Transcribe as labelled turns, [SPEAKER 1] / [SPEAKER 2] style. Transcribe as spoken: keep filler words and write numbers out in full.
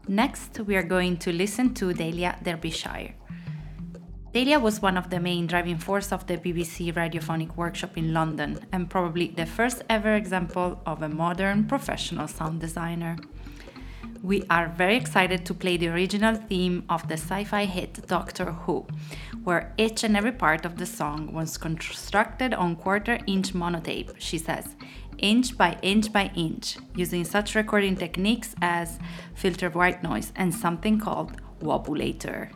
[SPEAKER 1] Next, we are going to listen to Delia Derbyshire. Delia was one of the main driving force of the B B C Radiophonic Workshop in London and probably the first ever example of a modern professional sound designer. We are very excited to play the original theme of the sci-fi hit Doctor Who, where each and every part of the song was constructed on quarter-inch monotape, she says, inch by inch by inch, using such recording techniques as filtered white noise and something called wobulator.